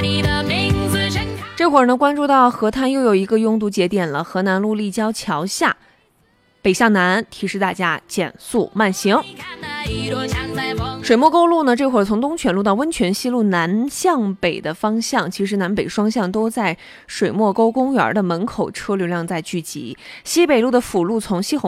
这会儿呢，关注到河滩又有一个拥堵节点了，河南路立交桥下，北向南，提示大家减速慢行。水墨沟路呢，这会儿从东泉路到温泉西路南向北的方向，其实南北双向都在水墨沟公园的门口车流量在聚集。西北路的辅路从西红